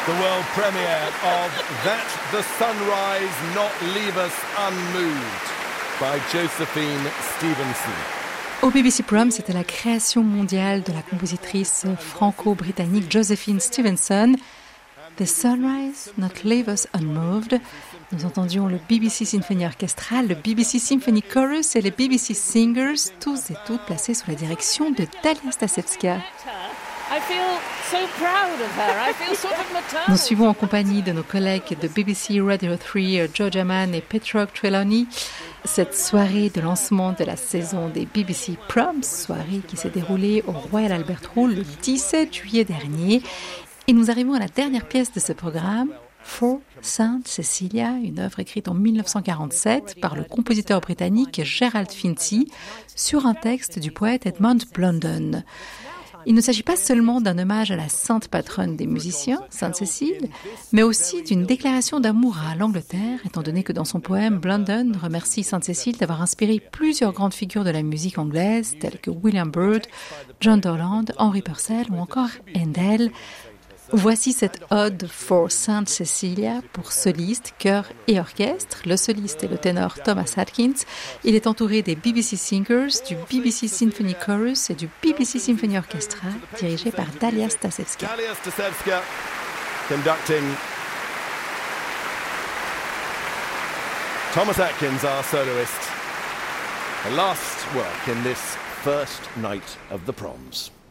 The world premiere of That the Sunrise Not Leave Us Unmoved by Josephine Stevenson. Au BBC Proms, c'était la création mondiale de la compositrice franco-britannique Josephine Stevenson. The Sunrise Not Leave Us Unmoved. Nous entendions le BBC Symphony Orchestra, le BBC Symphony Chorus et les BBC Singers, tous et toutes placés sous la direction de Dalia Stasevska. Nous suivons en compagnie de nos collègues de BBC Radio 3, Georgia Mann et Petrock Trelawney, cette soirée de lancement de la saison des BBC Proms, soirée qui s'est déroulée au Royal Albert Hall le 17 juillet dernier. Et nous arrivons à la dernière pièce de ce programme, For Saint Cecilia, une œuvre écrite en 1947 par le compositeur britannique Gerald Finzi sur un texte du poète Edmund Blundell. Il ne s'agit pas seulement d'un hommage à la sainte patronne des musiciens, Sainte Cécile, mais aussi d'une déclaration d'amour à l'Angleterre, étant donné que dans son poème, Blundell remercie Sainte Cécile d'avoir inspiré plusieurs grandes figures de la musique anglaise, telles que William Byrd, John Dorland, Henry Purcell ou encore Handel. Voici cette ode for Saint Cecilia pour soliste, chœur et orchestre. Le soliste est le ténor Thomas Atkins. Il est entouré des BBC Singers, du BBC Symphony Chorus et du BBC Symphony Orchestra, dirigé par Dalia Stasevska. Dalia Stasevska conducting. Thomas Atkins, our soloist. The last work in this first night of the Proms.